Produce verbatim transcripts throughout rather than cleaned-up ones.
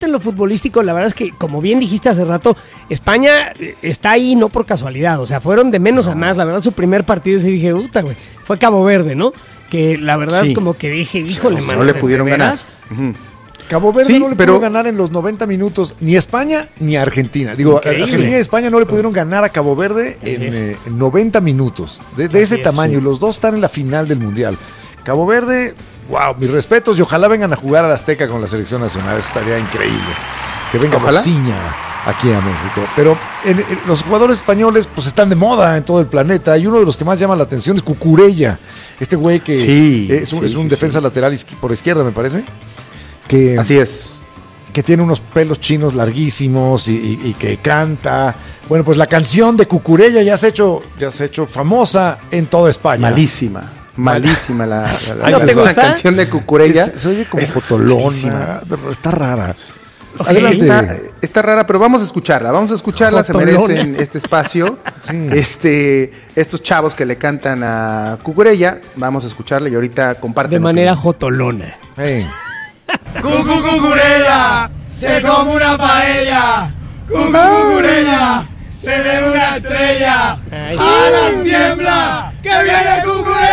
En lo futbolístico, la verdad es que, como bien dijiste hace rato, España está ahí no por casualidad, o sea, fueron de menos no. a más. La verdad, su primer partido sí dije, puta, güey, fue Cabo Verde, ¿no? Que la verdad, sí. como que dije, híjole, sí, man, no le pudieron ganar. Uh-huh. Cabo Verde sí, no le pero... pudo ganar en los noventa minutos ni a España ni a Argentina. Digo, Increíble. Argentina y España no le pudieron ganar a Cabo Verde en, eh, en noventa minutos. De, de ese es, tamaño, sí. y los dos están en la final del Mundial. Cabo Verde, wow, mis respetos y ojalá vengan a jugar a la Azteca con la selección nacional. Eso estaría increíble. Que venga Mociña aquí a México. Pero en, en, los jugadores españoles pues están de moda en todo el planeta. Y uno de los que más llama la atención es Cucurella. Este güey que sí, es un, sí, es un sí, defensa sí. lateral por izquierda, me parece. Que, Así es. Que tiene unos pelos chinos larguísimos y, y, y que canta. Bueno, pues la canción de Cucurella ya se ha hecho, ya se ha hecho famosa en toda España. Malísima. Malísima la, la, ¿No la, te la, gusta? la canción de Cucurella. Es, se oye como es fotolona, está rara. Sí, está, está rara, pero vamos a escucharla, vamos a escucharla, Fotolona. Se merecen este espacio. Sí. Este, estos chavos que le cantan a Cucurella, vamos a escucharla y ahorita comparten. De manera jotolona. Hey. Cucu Cucurella, se come una paella. Cucu Cucurella, se ve una estrella. Ay. ¡Ala, tiembla! ¡Que viene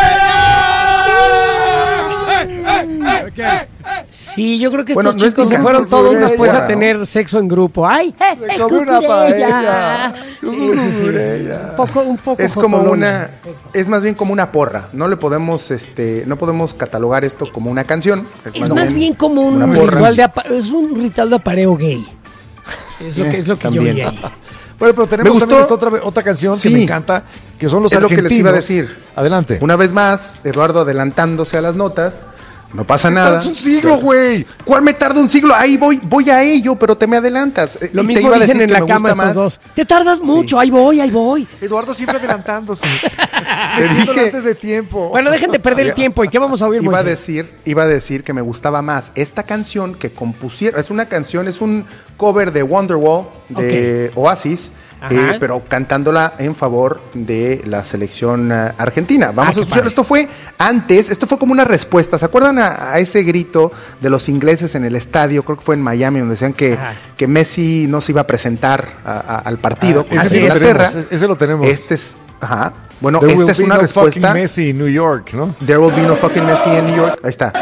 Cucurella! Sí, yo creo que bueno, estos no chicos se fueron todos Cucurella, después a tener sexo en grupo. ¡Ay! Eh, se come una paella. Sí, sí, sí, sí. Un poco, un poco es como una, es más bien como una porra. No le podemos, este, no podemos catalogar esto como una canción. Es, es más, más bien, bien como un ritual de apa- es un ritual de apareo gay. Es lo que es lo que También. yo oí ahí. Bueno, pero tenemos también esta otra, otra canción sí, que me encanta, que son los es argentinos. Es lo que les iba a decir. Adelante. Una vez más, Eduardo adelantándose a las notas. No pasa nada. Tardas un siglo, güey. ¿Cuál me tarda un siglo? Ahí voy, voy a ello, pero te me adelantas. Lo y mismo te iba a dicen decir en la cama estos más. dos. Te tardas mucho, sí. ahí voy, ahí voy. Eduardo siempre adelantándose. Te dije antes de tiempo. Bueno, dejen de perder el tiempo. ¿Y qué vamos a oír, iba Moisés? a decir, iba a decir que me gustaba más esta canción que compusieron. Es una canción, es un cover de Wonderwall de okay. Oasis. Eh, pero cantándola en favor de la selección uh, argentina. Vamos ah, a escuchar, esto fue antes, esto fue como una respuesta. ¿Se acuerdan a, a ese grito de los ingleses en el estadio? Creo que fue en Miami, donde decían que, que Messi no se iba a presentar a, a, al partido ah, ese, de Inglaterra. Lo ese lo tenemos. Este es, ajá. Bueno, There esta es una no respuesta. Messi in New York, ¿no? There will be no fucking Messi in New York. Ahí está.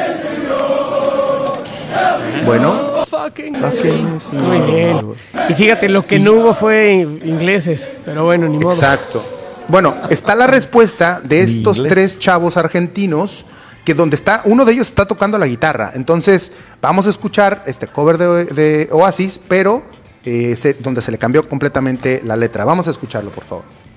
Bueno. Fucking Messi. Muy bien. Y fíjate, lo que y, no hubo fue ingleses, pero bueno, ni modo. Exacto. Bueno, está la respuesta de estos ¿Inglés? tres chavos argentinos, que donde está, uno de ellos está tocando la guitarra. Entonces, vamos a escuchar este cover de, de Oasis, pero eh, se, donde se le cambió completamente la letra. Vamos a escucharlo, por favor.